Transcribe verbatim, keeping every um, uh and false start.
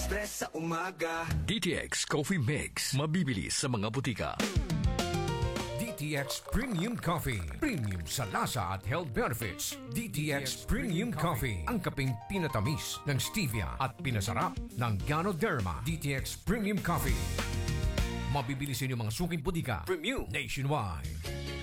Express sa umaga. D T X Coffee Mix. Mabibili sa mga butika. D T X Premium Coffee. Premium sa lasa at health benefits. D T X Premium Coffee. Ang kaping pinatamis ng stevia at pinasarap ng Ganoderma. D T X Premium Coffee. Mabibili sa inyong mga suking butika. Premium nationwide.